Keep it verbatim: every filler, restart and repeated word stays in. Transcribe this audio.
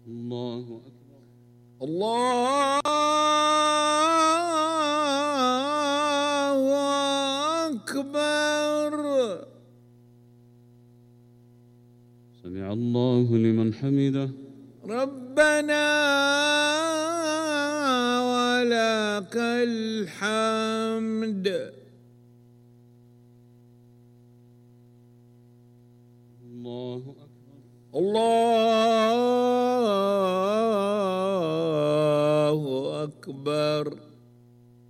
الله أكبر. الله أكبر. سمع الله لمن حمده. ربنا ولك الحمد. الله أكبر. الله